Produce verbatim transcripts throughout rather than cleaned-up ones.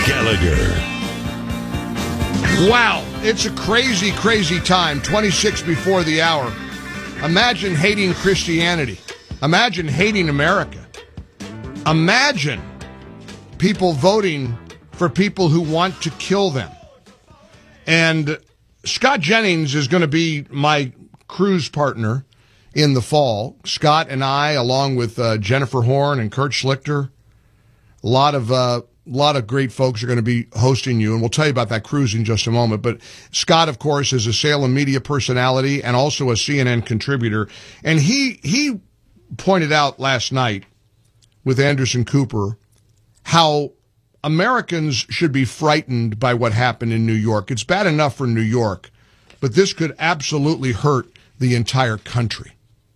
Gallagher. Wow, it's a crazy, crazy time. twenty-six before the hour. Imagine hating Christianity. Imagine hating America. Imagine people voting for people who want to kill them. And Scott Jennings is going to be my cruise partner in the fall. Scott and I, along with uh, Jennifer Horn and Kurt Schlichter, a lot of uh, lot of great folks are going to be hosting you, and we'll tell you about that cruise in just a moment. But Scott, of course, is a Salem media personality and also a C N N contributor, and he he pointed out last night with Anderson Cooper how Americans should be frightened by what happened in New York. It's bad enough for New York, but this could absolutely hurt the entire country.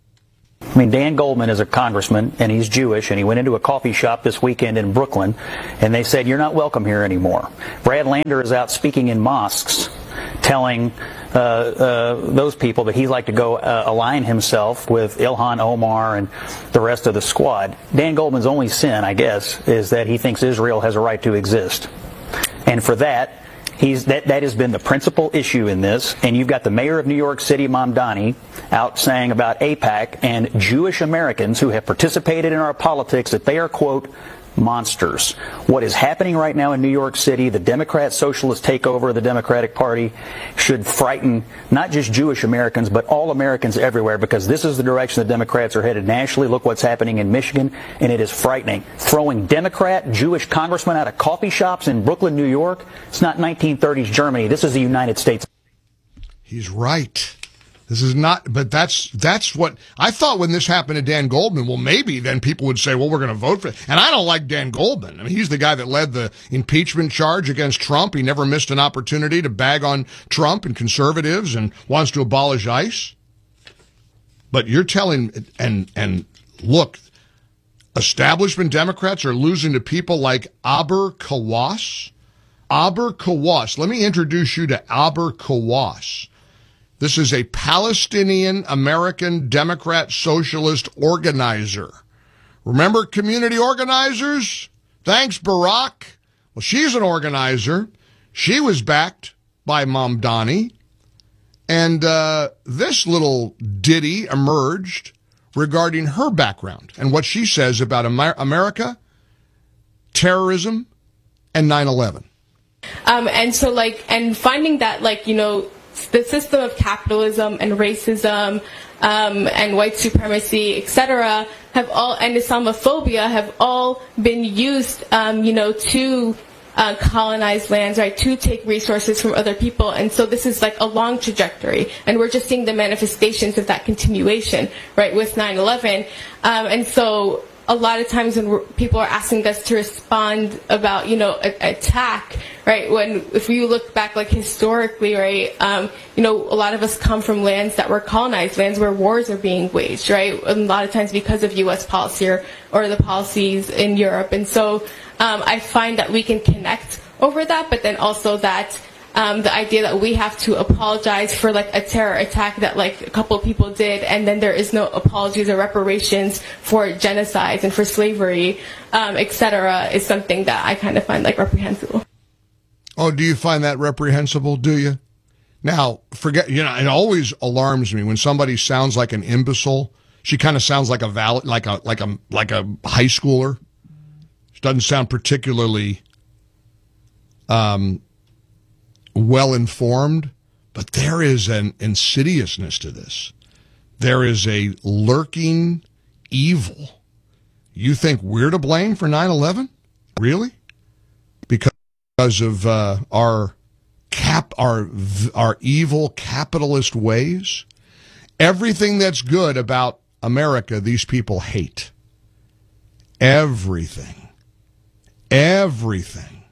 I mean, Dan Goldman is a congressman, and he's Jewish, and he went into a coffee shop this weekend in Brooklyn, and they said, you're not welcome here anymore. Brad Lander is out speaking in mosques, telling uh, uh, those people that he'd like to go uh, align himself with Ilhan Omar and the rest of the squad. Dan Goldman's only sin, I guess, is that he thinks Israel has a right to exist. And for that, He's, that, that has been the principal issue in this, and you've got the mayor of New York City, Mamdani, out saying about AIPAC and Jewish Americans who have participated in our politics that they are, quote, monsters. What is happening right now in New York City, the Democrat socialist takeover of the Democratic Party, should frighten not just Jewish Americans, but all Americans everywhere, because this is the direction the Democrats are headed nationally. Look what's happening in Michigan, and it is frightening. Throwing Democrat Jewish congressmen out of coffee shops in Brooklyn, New York, it's not nineteen thirties Germany. This is the United States. He's right. This is not, but that's that's what I thought when this happened to Dan Goldman. Well, maybe then people would say, well, we're going to vote for it. And I don't like Dan Goldman. I mean, he's the guy that led the impeachment charge against Trump. He never missed an opportunity to bag on Trump and conservatives and wants to abolish ICE. But you're telling, and and look, establishment Democrats are losing to people like Aber Kawas. Aber Kawas. Let me introduce you to Aber Kawas. This is a Palestinian-American Democrat socialist organizer. Remember community organizers? Thanks, Barack. Well, she's an organizer. She was backed by Mamdani. And uh, this little ditty emerged regarding her background and what she says about Amer- America, terrorism, and nine eleven. Um, and so, like, and finding that, like, you know, the system of capitalism and racism um, and white supremacy, et cetera, have all, and Islamophobia have all been used, um, you know, to uh, colonize lands, right, to take resources from other people. And so this is like a long trajectory, and we're just seeing the manifestations of that continuation, right, with nine eleven. Um, and so a lot of times when we're, people are asking us to respond about, you know, a, attack, right, when if you look back, like, historically, right, um, you know, a lot of us come from lands that were colonized, lands where wars are being waged, right, a lot of times because of U S policy or, or the policies in Europe. And so um, I find that we can connect over that, but then also that Um, the idea that we have to apologize for, like, a terror attack that, like, a couple of people did, and then there is no apologies or reparations for genocides and for slavery, um, et cetera, is something that I kind of find, like, reprehensible. Oh, do you find that reprehensible, do you? Now, forget, you know, it always alarms me when somebody sounds like an imbecile. She kind of sounds like a valid, like a, like a, like a high schooler. She doesn't sound particularly, um, well-informed, but there is an insidiousness to this. There is a lurking evil. You think we're to blame for nine eleven? Really? Because of uh, our cap, our our evil capitalist ways? Everything that's good about America, these people hate. Everything. Everything.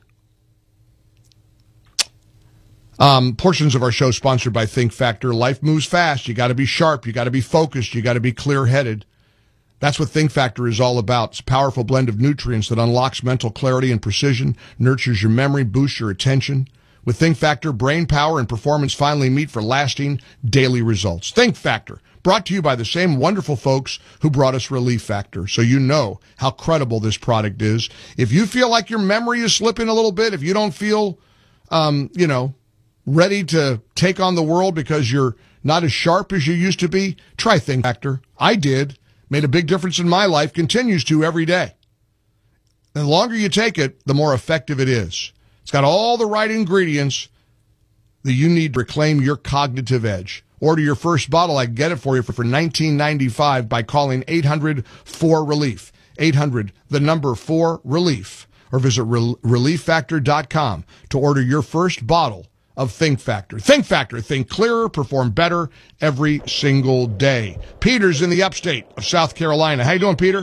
Um, portions of our show sponsored by Think Factor. Life moves fast. You got to be sharp. You got to be focused. You got to be clear-headed. That's what Think Factor is all about. It's a powerful blend of nutrients that unlocks mental clarity and precision, nurtures your memory, boosts your attention. With Think Factor, brain power and performance finally meet for lasting daily results. Think Factor, brought to you by the same wonderful folks who brought us Relief Factor, so you know how credible this product is. If you feel like your memory is slipping a little bit, if you don't feel, um, you know, ready to take on the world because you're not as sharp as you used to be, try Think Factor. I did. Made a big difference in my life, continues to every day. The longer you take it, the more effective it is. It's got all the right ingredients that you need to reclaim your cognitive edge. Order your first bottle. I can get it for you for, for nineteen ninety-five by calling eight hundred four relief. eight hundred, the number four relief. Or visit relief factor dot com to order your first bottle of Think Factor. Think Factor. Think clearer, perform better every single day. Peter's in the upstate of South Carolina. How you doing, Peter?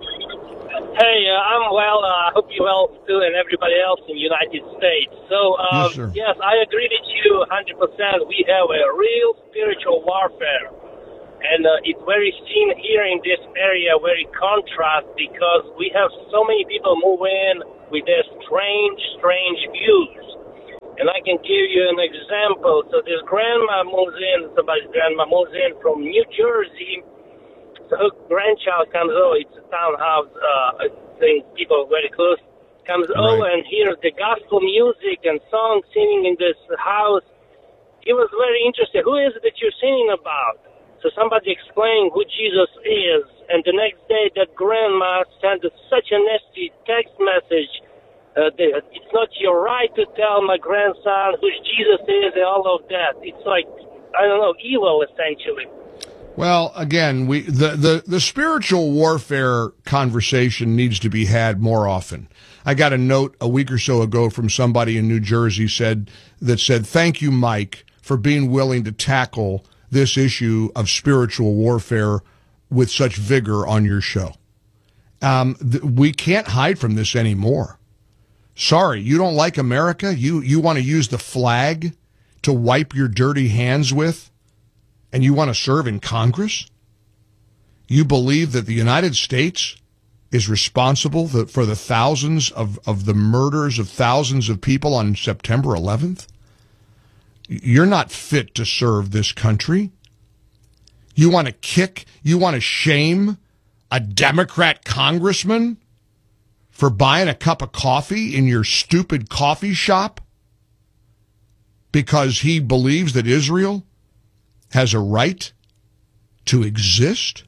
Hey, uh, I'm well. Uh, I hope you're well too, and everybody else in the United States. So, um, yes, sir. yes, I agree with you one hundred percent. We have a real spiritual warfare, and uh, it's very seen here in this area, very contrast, because we have so many people move in with their strange, strange views. And I can give you an example. So this grandma moves in, somebody's grandma moves in from New Jersey. So her grandchild comes over. It's a townhouse. Uh, I think people very close. Comes right. over and hears the gospel music and songs singing in this house. He was very interested. Who is it that you're singing about? So somebody explained who Jesus is. And the next day, that grandma sent such a nasty text message. Uh, the, it's not your right to tell my grandson who Jesus is and all of that. It's like, I don't know, evil, essentially. Well, again, we the, the, the spiritual warfare conversation needs to be had more often. I got a note a week or so ago from somebody in New Jersey said that said, thank you, Mike, for being willing to tackle this issue of spiritual warfare with such vigor on your show. Um, th- we can't hide from this anymore. Sorry, you don't like America? You, you want to use the flag to wipe your dirty hands with? And you want to serve in Congress? You believe that the United States is responsible for the thousands of, of the murders of thousands of people on September eleventh? You're not fit to serve this country. You want to kick, you want to shame a Democrat congressman for buying a cup of coffee in your stupid coffee shop because he believes that Israel has a right to exist?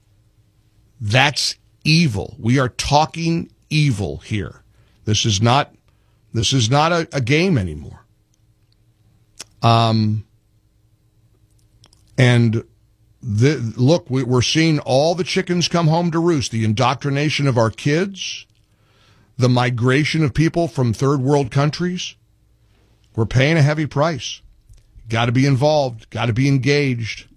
That's evil. We are talking evil here. This is not, this is not a, a game anymore. Um, and the, look, we, we're seeing all the chickens come home to roost. The indoctrination of our kids, the migration of people from third world countries. We're paying a heavy price. Got to be involved. Got to be engaged.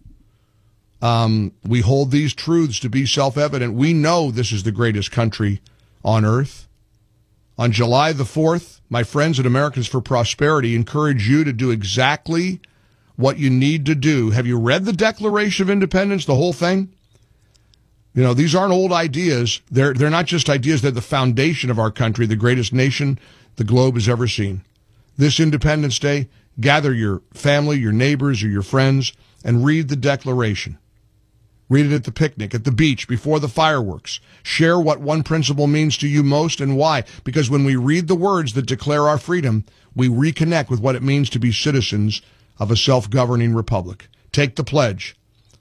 Um, we hold these truths to be self-evident. We know this is the greatest country on earth. On July the fourth, my friends at Americans for Prosperity encourage you to do exactly what you need to do. Have you read the Declaration of Independence, the whole thing? You know, these aren't old ideas. They're, they're not just ideas. They're the foundation of our country, the greatest nation the globe has ever seen. This Independence Day, gather your family, your neighbors, or your friends, and read the Declaration. Read it at the picnic, at the beach, before the fireworks. Share what one principle means to you most and why. Because when we read the words that declare our freedom, we reconnect with what it means to be citizens of a self-governing republic. Take the pledge.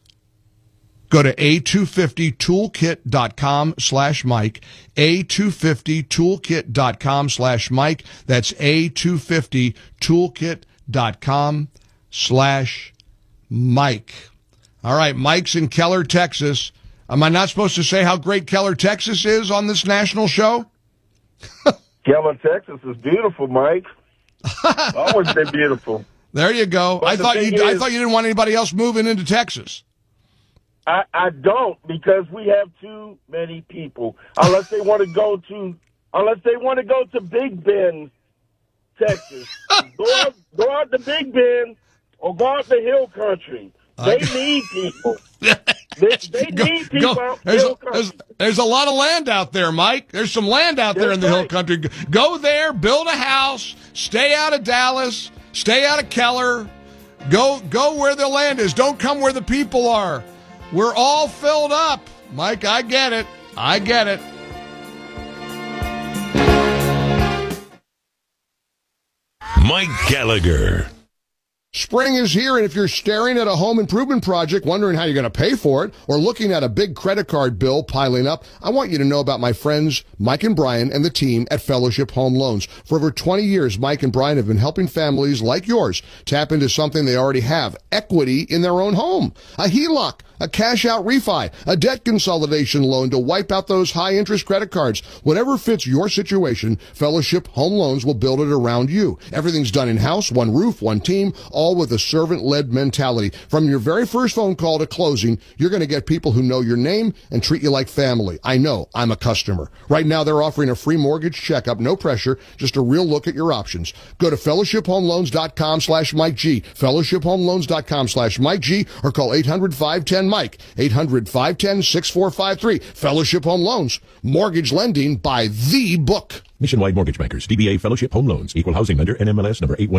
Go to A two fifty toolkit dot com slash Mike, A two fifty toolkit dot com slash Mike. That's A two fifty toolkit dot com slash Mike. All right, Mike's in Keller, Texas. Am I not supposed to say how great Keller, Texas is on this national show? Keller, Texas is beautiful, Mike. Always been beautiful. There you go. But I thought you is, I thought you didn't want anybody else moving into Texas. I, I don't, because we have too many people. Unless they want to go to, unless they want to go to Big Bend, Texas. go out, go out to Big Bend or go out to Hill Country. They need people. They, they go, need people go. out in There's, Hill a, Country. there's, there's a lot of land out there, Mike. There's some land out there That's in the right. Hill Country. Go there, build a house, stay out of Dallas, stay out of Keller. Go, go where the land is. Don't come where the people are. We're all filled up. Mike, I get it. I get it. Mike Gallagher. Spring is here, and if you're staring at a home improvement project, wondering how you're going to pay for it, or looking at a big credit card bill piling up, I want you to know about my friends Mike and Brian and the team at Fellowship Home Loans. For over twenty years, Mike and Brian have been helping families like yours tap into something they already have, equity in their own home. A H E L O C, a cash-out refi, a debt consolidation loan to wipe out those high-interest credit cards. Whatever fits your situation, Fellowship Home Loans will build it around you. Everything's done in-house, one roof, one team, all with a servant-led mentality. From your very first phone call to closing, you're going to get people who know your name and treat you like family. I know. I'm a customer. Right now, they're offering a free mortgage checkup, no pressure, just a real look at your options. Go to fellowship home loans dot com slash Mike G, fellowship home loans dot com slash Mike G, or call eight hundred, five one zero, Mike, eight hundred, five one zero, six four five three. Fellowship Home Loans, mortgage lending by the book. Nationwide Mortgage Bankers, D B A Fellowship Home Loans, Equal Housing Lender, N M L S number eight one.